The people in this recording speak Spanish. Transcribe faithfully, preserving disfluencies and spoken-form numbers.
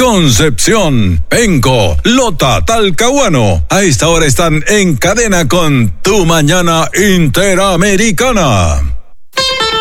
Concepción, Penco, Lota, Talcahuano. A esta hora están en cadena con Tu Mañana Interamericana.